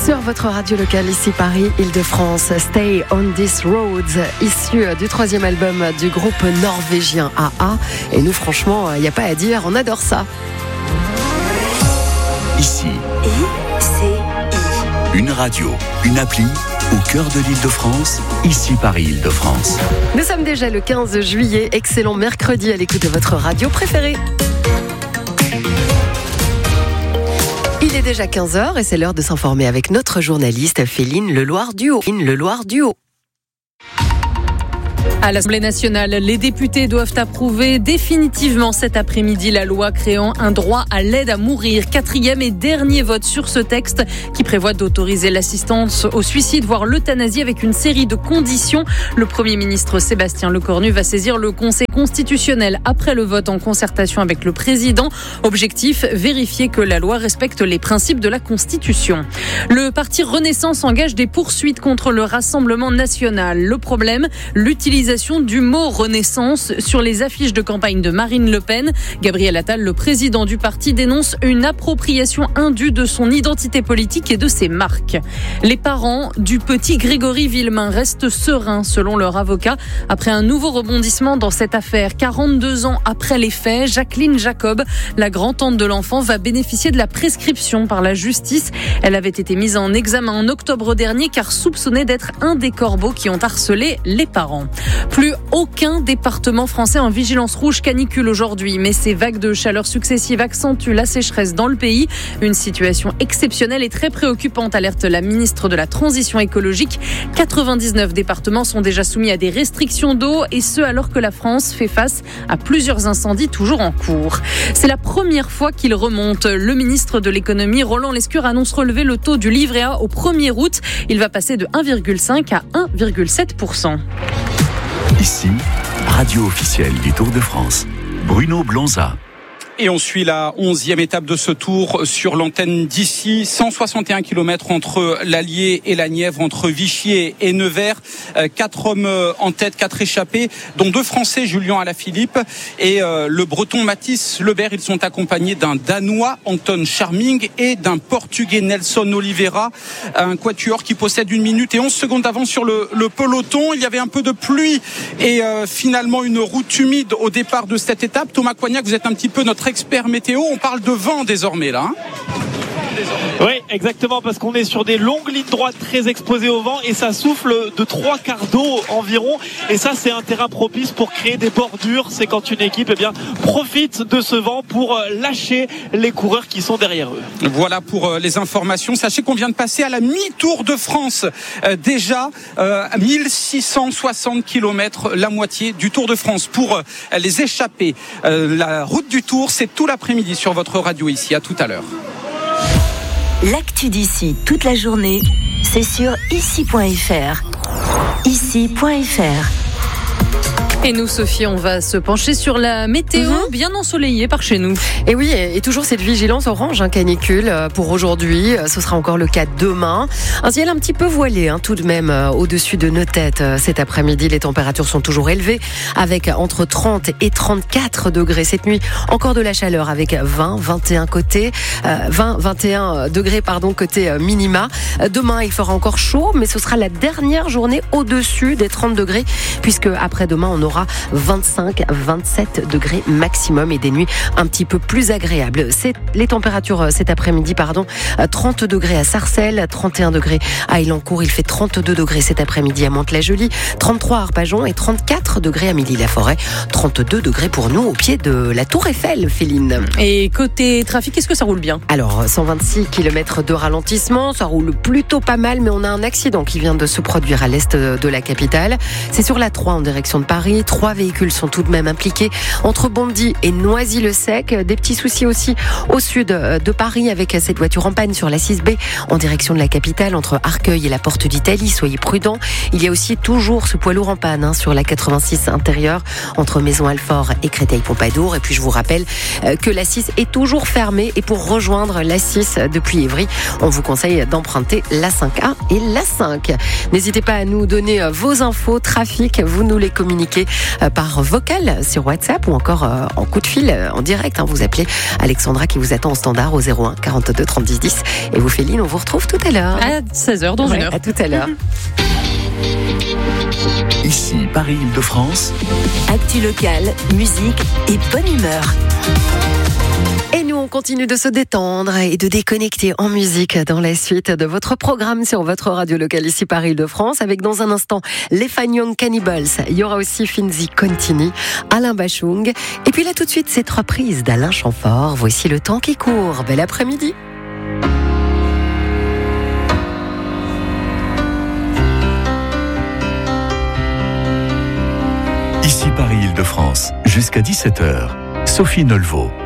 Sur votre radio locale, ici Paris, Île-de-France, Stay on These Roads, issu du 3e album du groupe norvégien AA. Et nous, franchement, il n'y a pas à dire, on adore ça. Ici, une radio, une appli, au cœur de l'Île-de-France, ici Paris, Île-de-France. Nous sommes déjà le 15 juillet, excellent mercredi à l'écoute de votre radio préférée. Il est déjà 15h et c'est l'heure de s'informer avec notre journaliste Féline Leloir-Duhaut. À l'Assemblée nationale, les députés doivent approuver définitivement cet après-midi la loi créant un droit à l'aide à mourir. 4e et dernier vote sur ce texte qui prévoit d'autoriser l'assistance au suicide, voire l'euthanasie avec une série de conditions. Le Premier ministre Sébastien Lecornu va saisir le Conseil constitutionnel après le vote en concertation avec le président. Objectif, vérifier que la loi respecte les principes de la Constitution. Le parti Renaissance engage des poursuites contre le Rassemblement national. Le problème, l'utilisation du mot Renaissance sur les affiches de campagne de Marine Le Pen. Gabriel Attal, le président du parti, dénonce une appropriation indue de son identité politique et de ses marques. Les parents du petit Grégory Villemain restent sereins selon leur avocat après un nouveau rebondissement dans cette affaire. 42 ans après les faits, Jacqueline Jacob, la grand-tante de l'enfant, va bénéficier de la prescription par la justice. Elle avait été mise en examen en octobre dernier car soupçonnée d'être un des corbeaux qui ont harcelé les parents. Plus aucun département français en vigilance rouge canicule aujourd'hui, mais ces vagues de chaleur successives accentuent la sécheresse dans le pays. Une situation exceptionnelle et très préoccupante, alerte la ministre de la Transition écologique. 99 départements sont déjà soumis à des restrictions d'eau et ce alors que la France fait face à plusieurs incendies toujours en cours. C'est la première fois qu'il remonte. Le ministre de l'économie, Roland Lescure, annonce relever le taux du livret A au 1er août. Il va passer de 1,5 à 1,7%. Ici, radio officielle du Tour de France. Bruno Blonza. Et on suit la 11e étape de ce tour sur l'antenne d'ici. 161 km entre l'Allier et la Nièvre, entre Vichy et Nevers. 4 hommes en tête, 4 échappés, dont 2 Français, Julien Alaphilippe et le Breton Mathis Lebert. Ils sont accompagnés d'un Danois, Anton Charming, et d'un Portugais, Nelson Oliveira. Un quatuor qui possède 1 minute et 11 secondes d'avance sur le peloton. Il y avait un peu de pluie et finalement une route humide au départ de cette étape. Thomas Coignac, vous êtes un petit peu notre expert météo, on parle de vent désormais là. Oui, exactement, parce qu'on est sur des longues lignes droites très exposées au vent et ça souffle de 3 quarts d'eau environ. Et ça, c'est un terrain propice pour créer des bordures. C'est quand une équipe profite de ce vent pour lâcher les coureurs qui sont derrière eux. Voilà pour les informations. Sachez qu'on vient de passer à la mi-Tour de France. Déjà 1660 km, la moitié du Tour de France. Pour les échappés, la route du Tour, c'est tout l'après-midi sur votre radio ici. À tout à l'heure. L'actu d'ici toute la journée, c'est sur ici.fr. Ici.fr. Et nous, Sophie, on va se pencher sur la météo bien ensoleillée par chez nous. Et oui, et toujours cette vigilance orange canicule pour aujourd'hui. Ce sera encore le cas demain. Un ciel un petit peu voilé tout de même au-dessus de nos têtes. Cet après-midi, les températures sont toujours élevées avec entre 30 et 34 degrés. Cette nuit, encore de la chaleur avec 21 degrés côté minima. Demain, il fera encore chaud, mais ce sera la dernière journée au-dessus des 30 degrés puisque après-demain, on aura 25-27 degrés maximum et des nuits un petit peu plus agréables. C'est les températures cet après-midi, 30 degrés à Sarcelles, 31 degrés à Élancourt, il fait 32 degrés cet après-midi à Mantes-la-Jolie, 33 à Arpajon et 34 degrés à Milly-la-Forêt, 32 degrés pour nous au pied de la Tour Eiffel, Féline. Et côté trafic, est-ce que ça roule bien ? Alors, 126 km de ralentissement, ça roule plutôt pas mal, mais on a un accident qui vient de se produire à l'est de la capitale. C'est sur la 3 en direction de Paris. 3 véhicules sont tout de même impliqués entre Bondy et Noisy-le-Sec. Des petits soucis aussi au sud de Paris avec cette voiture en panne sur la 6B en direction de la capitale entre Arcueil et la Porte d'Italie. Soyez prudents. Il y a aussi toujours ce poids lourd en panne sur la 86 intérieure entre Maison-Alfort et Créteil-Pompadour. Et puis je vous rappelle que la 6 est toujours fermée et pour rejoindre la 6 depuis Évry, on vous conseille d'emprunter la 5A et la 5. N'hésitez pas à nous donner vos infos trafic. Vous nous les communiquez par vocal sur WhatsApp ou encore en coup de fil en direct. Vous appelez Alexandra qui vous attend au standard au 01 42 30 10 et vous Féline, on vous retrouve tout à l'heure. À 16h dans une heure. À tout à l'heure. Ici, Paris-Île-de-France. Actu locale, musique et bonne humeur. Et nous, on continue de se détendre et de déconnecter en musique dans la suite de votre programme sur votre radio locale ici Paris-Île-de-France avec dans un instant les Fine Young Cannibals. Il y aura aussi Finzi Contini, Alain Bachung. Et puis là tout de suite, cette reprise d'Alain Chamfort. Voici le temps qui court. Bel après-midi. Ici Paris-Île-de-France, jusqu'à 17h. Sophie Nolveau.